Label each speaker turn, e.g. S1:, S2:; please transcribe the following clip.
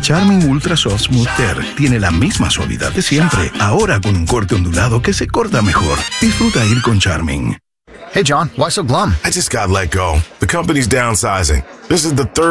S1: Charmin Ultra Soft Smooth Tear tiene la misma suavidad de siempre, ahora con un corte ondulado que se corta mejor. Disfruta ir con Charmin.
S2: Hey, John, why so glum?
S3: I just got let go. The company's downsizing. This is the third